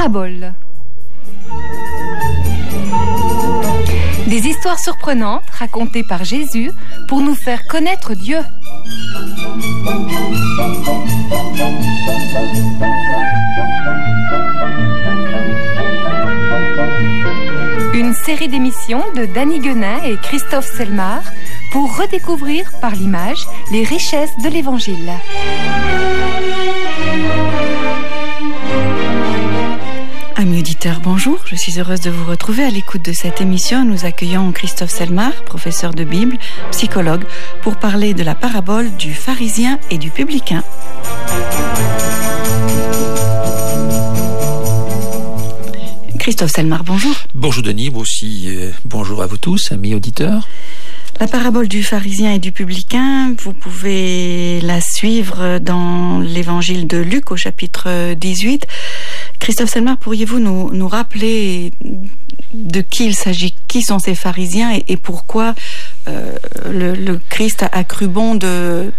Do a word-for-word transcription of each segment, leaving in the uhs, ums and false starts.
paraboles. Des histoires surprenantes racontées par Jésus pour nous faire connaître Dieu. Une série d'émissions de Danny Guenin et Christophe Selmar pour redécouvrir par l'image les richesses de l'Évangile. Amis auditeurs, bonjour. Je suis heureuse de vous retrouver à l'écoute de cette émission. Nous accueillons Christophe Selmar, professeur de Bible, psychologue, pour parler de la parabole du pharisien et du publicain. Christophe Selmar, bonjour. Bonjour Denis, moi aussi euh, bonjour à vous tous, amis auditeurs. La parabole du pharisien et du publicain, vous pouvez la suivre dans l'évangile de Luc au chapitre dix-huit. Christophe Selmar, pourriez-vous nous, nous rappeler de qui il s'agit, qui sont ces pharisiens et, et pourquoi euh, le, le Christ a, a cru bon de,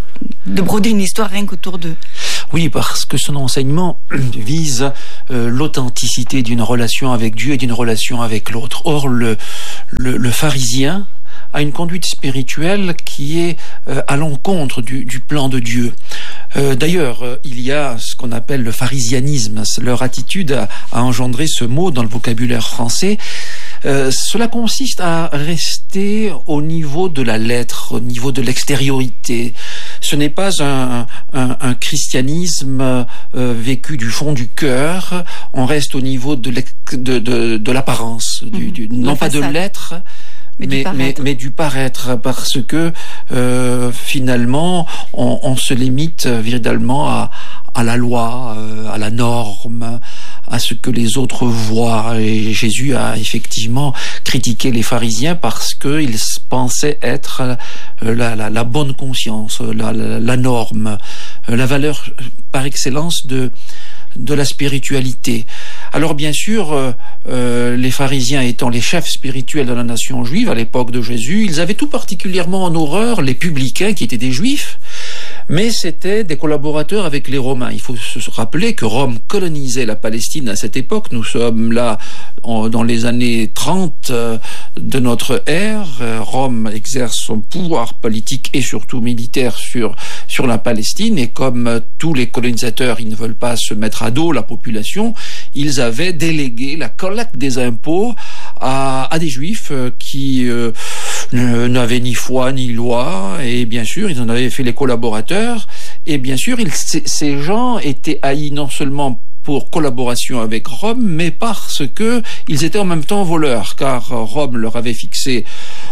de broder une histoire rien qu'autour d'eux? Oui, parce que son enseignement vise euh, l'authenticité d'une relation avec Dieu et d'une relation avec l'autre. Or, le, le, le pharisien a une conduite spirituelle qui est euh, à l'encontre du, du plan de Dieu. Euh, d'ailleurs, euh, il y a ce qu'on appelle le pharisianisme. Leur attitude a, a engendré ce mot dans le vocabulaire français. Euh, cela consiste à rester au niveau de la lettre, au niveau de l'extériorité. Ce n'est pas un, un, un christianisme euh, vécu du fond du cœur. On reste au niveau de, de, de, de l'apparence, du, du, mmh, non pas de l'être, Mais, mais, du mais, mais du paraître, parce que euh, finalement on, on se limite véritablement à, à la loi, euh, à la norme, à ce que les autres voient. Et Jésus a effectivement critiqué les pharisiens parce qu'ils pensaient être la, la, la bonne conscience, la, la, la norme, la valeur par excellence de de la spiritualité. Alors bien sûr, euh, euh, les pharisiens étant les chefs spirituels de la nation juive à l'époque de Jésus, ils avaient tout particulièrement en horreur les publicains qui étaient des juifs, mais c'était des collaborateurs avec les Romains. Il faut se rappeler que Rome colonisait la Palestine à cette époque. Nous sommes là en, dans les années trente euh, de notre ère. Rome exerce son pouvoir politique et surtout militaire sur, sur la Palestine, et comme euh, tous les colonisateurs, ils ne veulent pas se mettre à dos la population, ils avaient délégué la collecte des impôts à, à des juifs euh, qui euh, n'avaient ni foi ni loi, et bien sûr ils en avaient fait les collaborateurs, et bien sûr ils, c- ces gens étaient haïs non seulement pour collaboration avec Rome, mais parce que ils étaient en même temps voleurs, car Rome leur avait fixé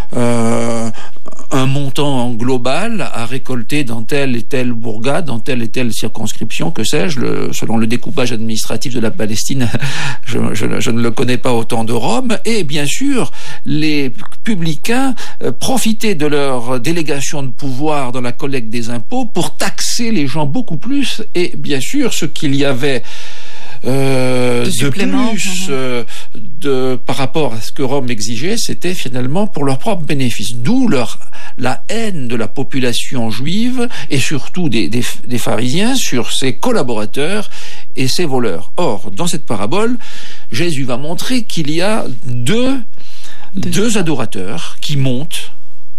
euh, un montant global à récolter dans telle et telle bourgade, dans telle et telle circonscription, que sais-je, le, selon le découpage administratif de la Palestine, je, je, je ne le connais pas autant de Rome, et bien sûr, les publicains euh, profitaient de leur délégation de pouvoir dans la collecte des impôts pour taxer les gens beaucoup plus, et bien sûr, ce qu'il y avait Euh, de, de plus euh, de, par rapport à ce que Rome exigeait, c'était finalement pour leur propre bénéfice, d'où leur, la haine de la population juive et surtout des, des, des pharisiens sur ses collaborateurs et ses voleurs. Or, dans cette parabole, Jésus va montrer qu'il y a deux, deux. deux adorateurs qui montent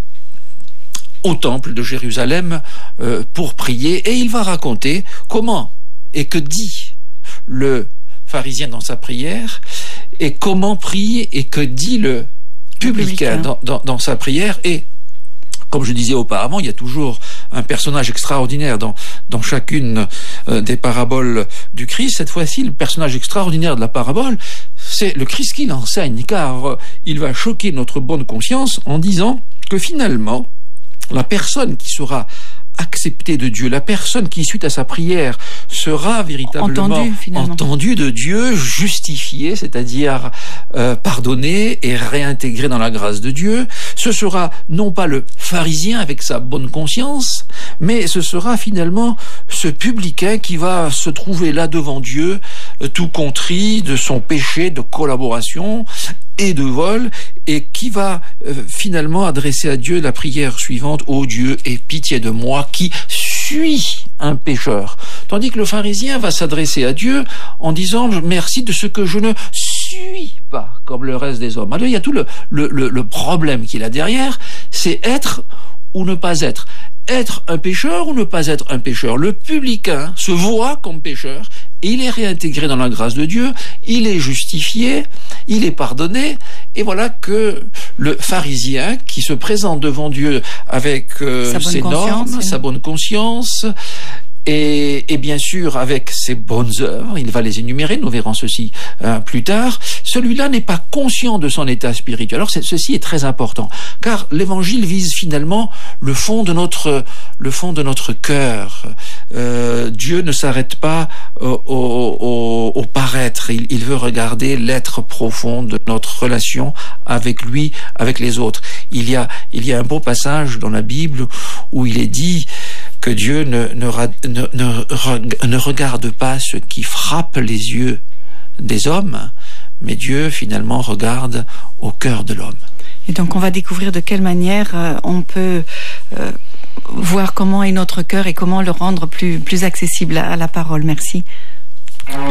au temple de Jérusalem euh, pour prier, et il va raconter comment et que dit le pharisien dans sa prière, et comment prie et que dit le publicain dans, dans, dans sa prière. Et comme je disais auparavant, il y a toujours un personnage extraordinaire dans, dans chacune euh, des paraboles du Christ. Cette fois-ci, le personnage extraordinaire de la parabole, c'est le Christ qui l'enseigne, car euh, il va choquer notre bonne conscience en disant que finalement, la personne qui sera acceptée de Dieu, la personne qui, suite à sa prière, sera véritablement entendue, entendue de Dieu, justifiée, c'est-à-dire euh, pardonnée et réintégrée dans la grâce de Dieu, ce sera non pas le pharisien avec sa bonne conscience, mais ce sera finalement ce publicain qui va se trouver là devant Dieu, euh, tout contrit de son péché de collaboration et de vol, et qui va euh, finalement adresser à Dieu la prière suivante: ô Dieu, aie pitié de moi qui suis un pécheur. Tandis que le pharisien va s'adresser à Dieu en disant « Merci de ce que je ne suis pas comme le reste des hommes ». Alors il y a tout le, le, le, le problème qu'il a derrière, c'est être ou ne pas être. Être un pécheur ou ne pas être un pécheur. Le publicain se voit comme pécheur et il est réintégré dans la grâce de Dieu, il est justifié, il est pardonné, et voilà que le pharisien qui se présente devant Dieu avec euh, ses normes, sa bonne conscience, Et, et bien sûr, avec ses bonnes œuvres, il va les énumérer, nous verrons ceci euh, plus tard, celui-là n'est pas conscient de son état spirituel. Alors ceci est très important, car l'évangile vise finalement le fond de notre, le fond de notre cœur. Euh, Dieu ne s'arrête pas au, au, au, au paraître, il, il veut regarder l'être profond de notre relation avec lui, avec les autres. Il y a, il y a un beau passage dans la Bible où il est dit que Dieu ne, ne, ne, ne, ne regarde pas ce qui frappe les yeux des hommes, mais Dieu finalement regarde au cœur de l'homme. Et donc on va découvrir de quelle manière euh, on peut euh, voir comment est notre cœur et comment le rendre plus, plus accessible à, à la parole. Merci.